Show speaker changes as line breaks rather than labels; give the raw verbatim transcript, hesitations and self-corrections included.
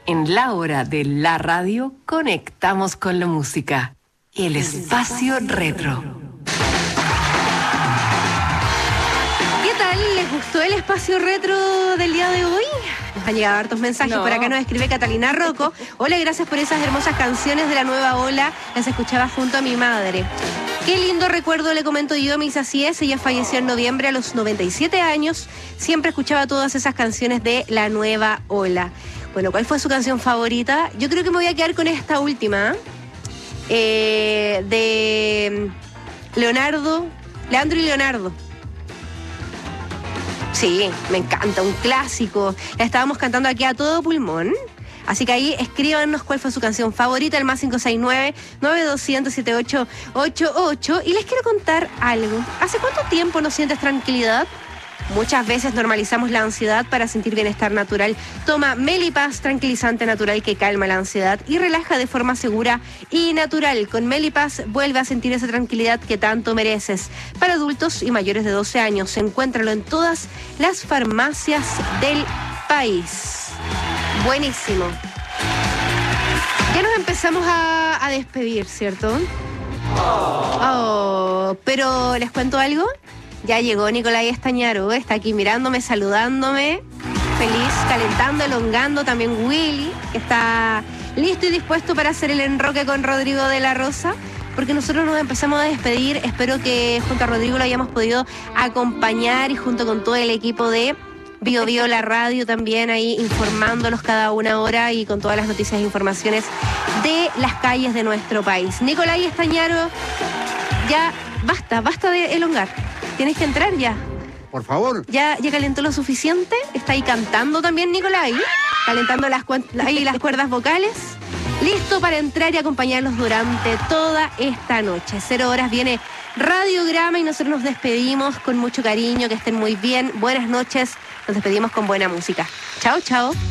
En la hora de la radio, conectamos con la música. El espacio retro.
¿Qué tal? ¿Les gustó el espacio retro del día de hoy? Nos han llegado hartos mensajes.
No.
Por acá nos escribe Catalina Rocco. Hola, gracias por esas hermosas canciones de la nueva ola. Las escuchaba junto a mi madre. Qué lindo recuerdo, le comento yo, mis así es. Ella falleció en noviembre a los noventa y siete años. Siempre escuchaba todas esas canciones de la nueva ola. Bueno, ¿cuál fue su canción favorita? Yo creo que me voy a quedar con esta última. Eh, de Leonardo, Leandro y Leonardo. Sí, me encanta, un clásico. La estábamos cantando aquí a todo pulmón. Así que ahí escríbanos cuál fue su canción favorita, el más cinco seis nueve, nueve dos cero cero, siete ocho ocho ocho. Y les quiero contar algo. ¿Hace cuánto tiempo no sientes tranquilidad? Muchas veces normalizamos la ansiedad para sentir bienestar natural. Toma Melipaz, tranquilizante natural que calma la ansiedad y relaja de forma segura y natural. Con Melipaz vuelve a sentir esa tranquilidad que tanto mereces. Para adultos y mayores de doce años, encuéntralo en todas las farmacias del país. Buenísimo. Ya nos empezamos a, a despedir, ¿cierto? Oh, pero ¿les cuento algo? Ya llegó Nicolai Estañaro, está aquí mirándome, saludándome, feliz, calentando, elongando. También Willy, que está listo y dispuesto para hacer el enroque con Rodrigo de la Rosa, porque nosotros nos empezamos a despedir. Espero que junto a Rodrigo lo hayamos podido acompañar y junto con todo el equipo de Bio Bio la radio también ahí informándolos cada una hora y con todas las noticias e informaciones de las calles de nuestro país. Nicolai Estañaro, ya basta, basta de elongar. Tienes que entrar ya.
Por favor.
¿Ya, ya calentó lo suficiente? ¿Está ahí cantando también, Nicolai? Calentando las, ahí las cuerdas vocales. Listo para entrar y acompañarlos durante toda esta noche. Cero horas viene Radiograma y nosotros nos despedimos con mucho cariño. Que estén muy bien. Buenas noches. Nos despedimos con buena música. Chao, chao.